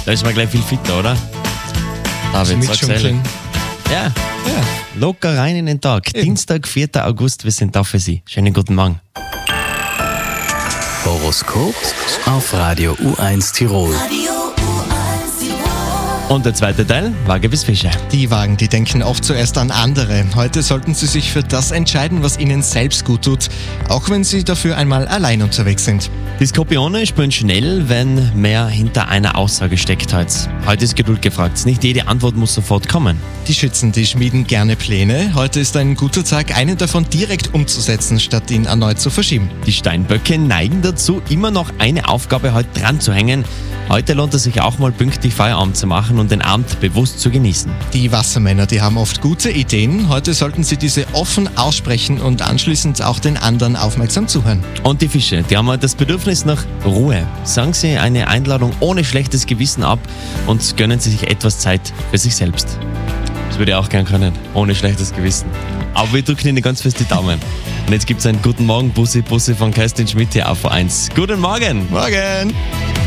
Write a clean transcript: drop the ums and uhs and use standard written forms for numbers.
Da ist man gleich viel fitter, oder? David, sag's ehrlich. Ja, locker rein in den Tag. Eben. Dienstag, 4. August, wir sind da für Sie. Schönen guten Morgen. Horoskop auf Radio U1 Tirol. Und der zweite Teil, Waage bis Fische. Die Wagen, die denken oft zuerst an andere. Heute sollten sie sich für das entscheiden, was ihnen selbst gut tut, auch wenn sie dafür einmal allein unterwegs sind. Die Skorpione spüren schnell, wenn mehr hinter einer Aussage steckt heute ist Geduld gefragt. Nicht jede Antwort muss sofort kommen. Die Schützen, die schmieden gerne Pläne. Heute ist ein guter Tag, einen davon direkt umzusetzen, statt ihn erneut zu verschieben. Die Steinböcke neigen dazu, immer noch eine Aufgabe heute dran zu hängen. Heute lohnt es sich auch mal pünktlich Feierabend zu machen und den Abend bewusst zu genießen. Die Wassermänner, die haben oft gute Ideen. Heute sollten sie diese offen aussprechen und anschließend auch den anderen aufmerksam zuhören. Und die Fische, die haben heute das Bedürfnis nach Ruhe. Sagen Sie eine Einladung ohne schlechtes Gewissen ab und gönnen Sie sich etwas Zeit für sich selbst. Das würde ich auch gern können, ohne schlechtes Gewissen. Aber wir drücken Ihnen ganz fest die Daumen. Und jetzt gibt es einen guten Morgen, Bussi von Kerstin Schmidt hier auf V1. Guten Morgen! Morgen!